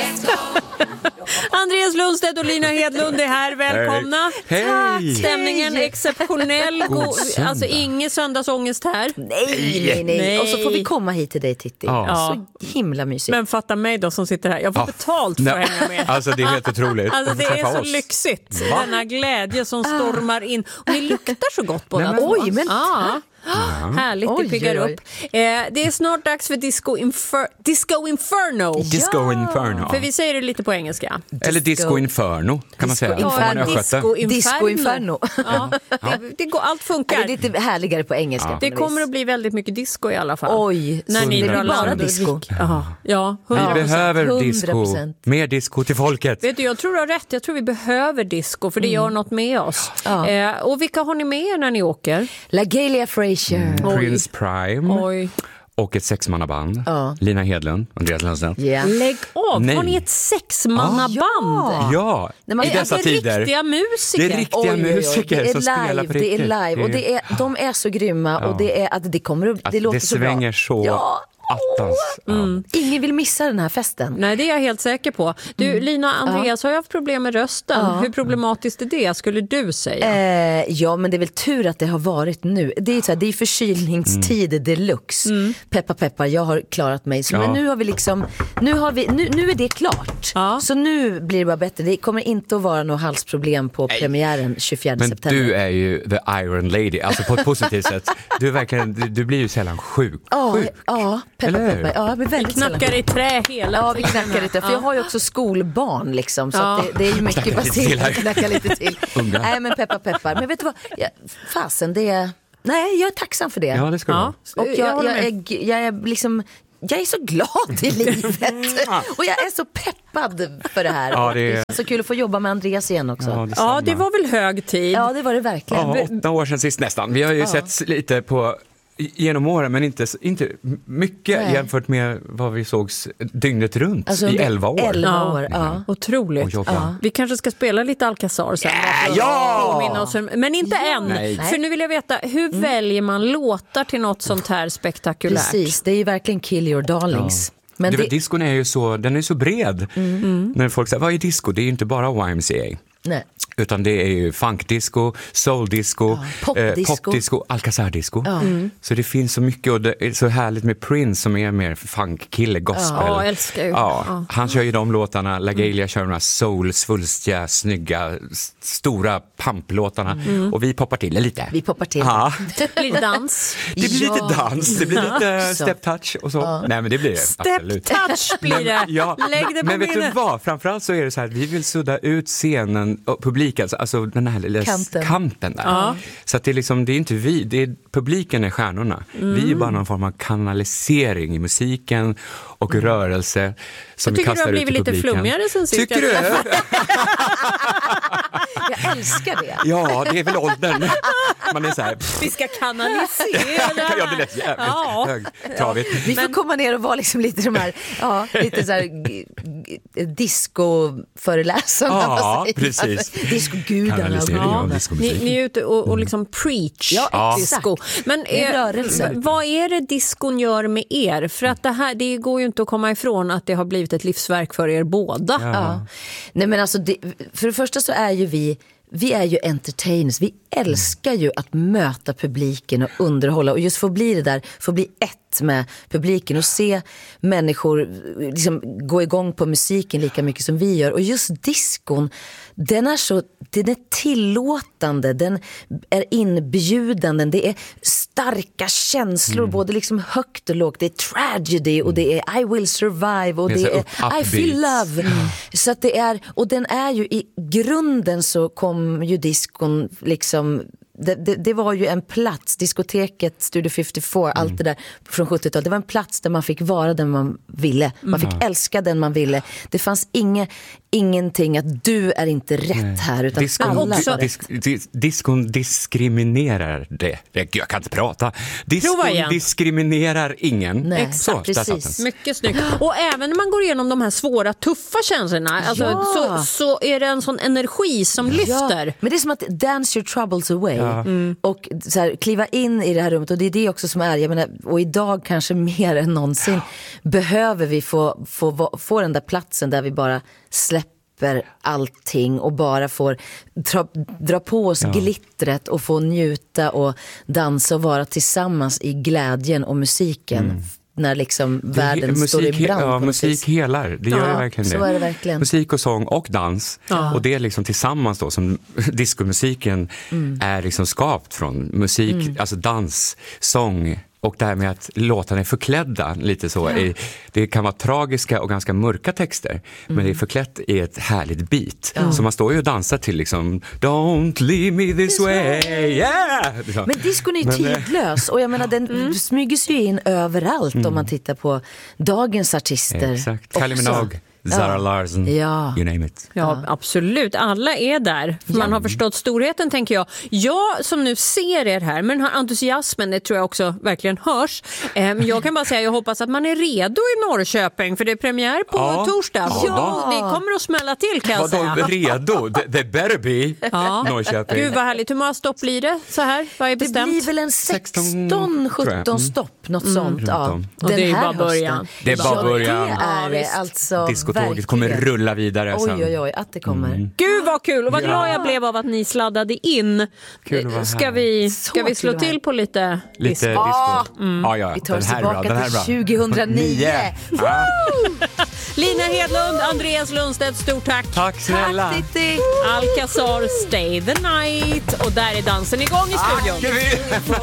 Andreas Lundstedt och Lina Hedlund är här, välkomna. Hej. Stämningen är exceptionell. Alltså ingen söndagsångest här. Nej. Och så får vi komma hit till dig, Titti. Ja. Så himla mysigt. Men fatta mig då som sitter här. Jag får betalt för att hänga med. Alltså det är helt otroligt. Alltså det är så oss. Lyxigt. Denna glädje som stormar in. Och ni luktar så gott båda två. Oj, men härligt, det piggar upp. Det är snart dags för Disco Inferno. Disco Inferno. För vi säger det lite på engelska. Eller Disco Inferno kan man säga. Disco Inferno. Ja, det går, allt funkar. Det är lite härligare på engelska. Det kommer att bli väldigt mycket disco i alla fall. Oj, när ni drar bara disco. Ja, 100%. Vi behöver disco. 100%. Mer disco till folket. Vet du, jag tror du har rätt. Jag tror vi behöver disco för det gör något med oss. Och vilka har ni med er när ni åker? La Galia Frazier. Prince Prime. Oj. Och ett sexmannaband. Lina Hedlund, Andreas Lundstedt. Yeah. Lägg av, Nej. har ni ett sexmannaband? Ja, i dessa tider. Riktiga musiker. Det är riktiga musiker det är som spelar på live, riktigt. det är live. Och de är så grymma. Och det är att det kommer upp, det låter så bra. Det svänger så attans. Ingen vill missa den här festen. Nej, det är jag helt säker på. Du, Lina, Andreas har ju haft problem med rösten. Hur problematiskt är det, skulle du säga? Ja, men det är väl tur att det har varit nu. Det är så här, det är förkylningstid deluxe. Peppa peppar, jag har klarat mig. Så, men nu har vi liksom, nu är det klart. Så nu blir det bara bättre. Det kommer inte att vara något halsproblem på premiären 24 Men september. du är ju the Iron Lady, alltså på ett positivt sätt. Du är verkligen, du blir ju sällan sjuk. Ja, peppa. Ja, jag blir väldigt Knackar i trä hela vi knackar lite. För jag har ju också skolbarn liksom. Så att det är ju mycket baserat. Knacka lite till. Nej, men peppar. Men vet du vad? Fasen, det är... Nej, jag är tacksam för det. Ja, det ska du. Och jag är liksom... Jag är så glad i livet. Och jag är så peppad för det här. Ja, det är så kul att få jobba med Andreas igen också. Ja, det var väl hög tid. Ja, det var det verkligen. Ja, 8 år sedan sist nästan. Vi har ju sett lite på genom åren, men inte mycket jämfört med vad vi sågs dygnet runt i 11 år. 11 år, ja. Otroligt. Vi kanske ska spela lite Alcazar sen. Men inte än. Nej. För nu vill jag veta, hur väljer man låtar till något sånt här spektakulärt? Precis, det är ju verkligen Kill Your Darlings. Men discon är ju så, den är så bred. När folk säger, vad är disco? Det är ju inte bara YMCA. Nej. Utan det är ju funkdisco, soul-disco, popdisco, Alcazar-disco. Så det finns så mycket, och det är så härligt med Prince som är mer funkkille, gospel. Ja, älskar ju. Han kör ju de låtarna, La Galia kör de här soul, svulstiga, snygga, stora pamplåtarna. Och vi poppar till lite. Vi poppar till. Det blir dans. Det blir lite dans, det blir lite step touch och så. Nej, men det blir det, absolut. Step touch blir det. Lägg det på men vet du minne. vad? Framförallt så är det så här, vi vill sudda ut scenen och publiken, alltså den här lilla kanten där. Så att det är liksom, det är inte vi, det är, publiken är stjärnorna. Vi är bara någon form av kanalisering i musiken och rörelse som vi kastar ut till publiken. Jag tycker du har blivit lite flummigare sen sist. Tycker du? Jag älskar det. Ja, det är väl åldern. Man är så här... Vi ska kanalisera. Ja, det lät jävligt högtravigt. Vi får komma ner och vara liksom lite de här, lite så här disco-föreläsarna. Ja, precis. Disco-gudarna. Ni är ute och liksom preach disco. Men vad är det discon gör med er? För att det går ju inte att komma ifrån att det har blivit ett livsverk för er båda. Nej, men alltså, för det första så är ju vi är ju entertainers. Vi älskar ju att möta publiken och underhålla. Och just få bli det där, få bli ett med publiken och se människor liksom gå igång på musiken lika mycket som vi gör. Och just diskon, den är tillåtande, den är inbjudande, det är starka känslor, både liksom högt och lågt. Det är tragedy och det är I will survive och det är I feel love. Så att det är, och den är ju i grunden så kom ju diskon liksom, det var ju en plats, diskoteket, Studio 54, allt det där från 70-talet. Det var en plats där man fick vara den man ville. Man fick älska den man ville. Det fanns ingenting att du är inte rätt här, utan diskon diskriminerar det. Jag kan inte prata. Diskon diskriminerar ingen. Nej, så, precis. Mycket snyggt. Och även när man går igenom de här svåra, tuffa känslorna, alltså, så är det en sån energi som lyfter. Men det är som att dance your troubles away och så här, kliva in i det här rummet, och det är det också som är, jag menar, och idag kanske mer än någonsin behöver vi få den där platsen där vi bara släpper allting och bara får dra på oss glittret och få njuta och dansa och vara tillsammans i glädjen och musiken. När liksom världen står i brand. Ja, musik helar, det gör verkligen det. Så är det verkligen. Musik och sång och dans. Och det är liksom tillsammans då som diskomusiken är liksom skapt från musik, alltså dans, sång. Och det här med att låtarna är förklädda lite så. Det kan vara tragiska och ganska mörka texter. Men det är förklätt i ett härligt beat. Så man står ju och dansar till liksom Don't leave me this way. Yeah! Men discon är ju tidlös. Och jag menar, den smyger sig in överallt om man tittar på dagens artister. Exakt. Kylie Minogue, Zara Larsson, you name it. Ja, absolut. Alla är där. Man har förstått storheten, tänker jag. Jag som nu ser er här, men den här entusiasmen, det tror jag också verkligen hörs. Jag kan bara säga, jag hoppas att man är redo i Norrköping, för det är premiär på torsdag. Det kommer att smälla till, kan jag säga. Redo? They better be. Norrköping. Gud, vad härligt. Hur många stopp blir det så här? Vad är bestämt? Det blir väl en 16-17 stopp, något sånt. Och det är bara början. Det är bara början. Det är alltså diskotåget kommer rulla vidare. Oj, att det kommer. Gud vad kul, och vad glad jag blev av att ni sladdade in. Ska vi slå till på lite disco? Vi tar oss tillbaka till 2009. Lina Hedlund, Andreas Lundstedt, stort tack. Tack snälla. Alcazar, Stay the Night. Och där är dansen igång i studion.